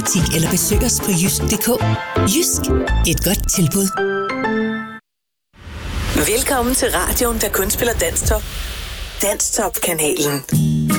eller besøg os på jysk.dk. Jysk, et godt tilbud. Velkommen til radioen, der kun spiller Danstop. Danstop-kanalen.